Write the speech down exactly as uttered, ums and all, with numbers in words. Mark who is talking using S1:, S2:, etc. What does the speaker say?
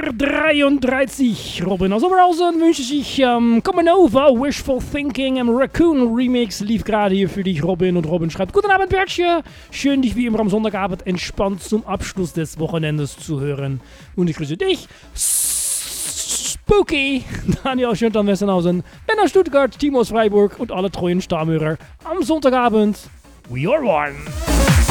S1: Nummer dreiunddreißig. Robin aus Oberhausen wünsche ich ähm, Comanova, Wishful Thinking im Raccoon Remix. Lief gerade hier für dich, Robin. Und Robin schreibt: Guten Abend, Bärtchen. Schön, dich wie immer am Sonntagabend entspannt zum Abschluss des Wochenendes zu hören. Und ich grüße dich, Spooky, Daniel Schöntan Wessenhausen, Ben aus Stuttgart, Timo aus Freiburg und alle treuen Stammhörer am Sonntagabend. We are one.